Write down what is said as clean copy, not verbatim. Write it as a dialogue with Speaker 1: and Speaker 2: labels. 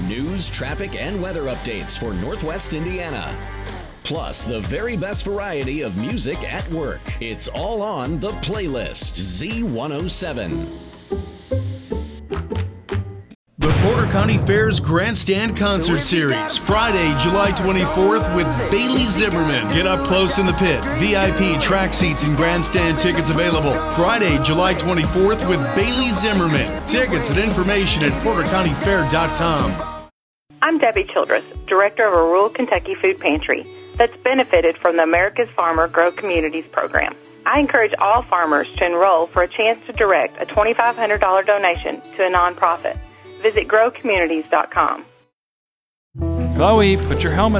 Speaker 1: News, traffic, and weather updates for Northwest Indiana. Plus, the very best variety of music at work. It's all on The Playlist, Z107.
Speaker 2: The Porter County Fair's Grandstand Concert Series, Friday, July 24th with Bailey Zimmerman. Get up close in the pit. VIP, track seats, and grandstand tickets available. Friday, July 24th with Bailey Zimmerman. Tickets and information at portercountyfair.com.
Speaker 3: I'm Debbie Childress, director of a rural Kentucky food pantry that's benefited from the America's Farmer Grow Communities program. I encourage all farmers to enroll for a chance to direct a $2,500 donation to a nonprofit. Visit growcommunities.com.
Speaker 4: Chloe, put your helmet